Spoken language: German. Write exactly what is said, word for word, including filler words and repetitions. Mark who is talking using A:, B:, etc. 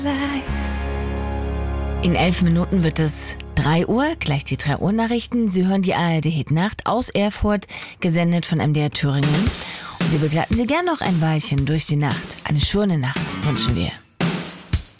A: In elf Minuten wird es drei Uhr, gleich die drei Uhr Nachrichten. Sie hören die A R D Hit Nacht aus Erfurt, gesendet von M D R Thüringen. Und wir begleiten Sie gern noch ein Weilchen durch die Nacht. Eine schöne Nacht wünschen wir.